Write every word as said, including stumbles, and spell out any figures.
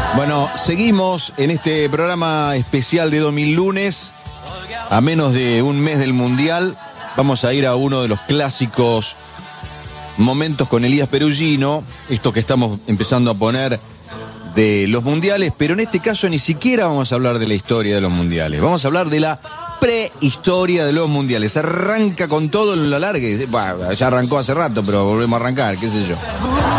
Bueno, seguimos en este programa especial de dos mil lunes, a menos de un mes del Mundial. Vamos a ir a uno de los clásicos momentos con Elías Perugino, esto que estamos empezando a poner de los mundiales, pero en este caso ni siquiera vamos a hablar de la historia de los mundiales, vamos a hablar de la prehistoria de los mundiales. Arranca con todo en la larga, bueno, ya arrancó hace rato, pero volvemos a arrancar, qué sé yo.